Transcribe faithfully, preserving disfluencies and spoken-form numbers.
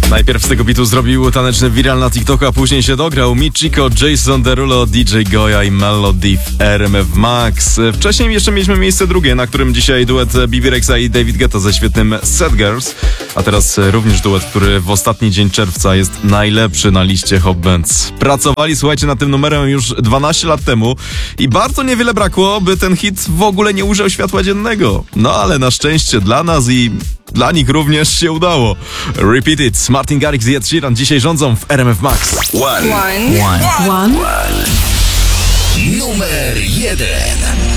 Najpierw z tego bitu zrobił taneczny viral na TikToku, a później się dograł Michiko, Jason Derulo, D J Goya i Melody w R M F Max. Wcześniej jeszcze mieliśmy miejsce drugie, na którym dzisiaj duet B B Rexa i David Guetta ze świetnym Sad Girls, a teraz również duet, który w ostatni dzień czerwca jest najlepszy na liście Hot Bands. Pracowali, słuchajcie, nad tym numerem już dwanaście lat temu i bardzo niewiele brakło, by ten hit w ogóle nie ujrzał światła dziennego. No ale na szczęście dla nas i dla nich również się udało. Repeat It, Martin Garrix i Ed Sheeran dzisiaj rządzą w R M F Max. One. One. One. One. Numer jeden.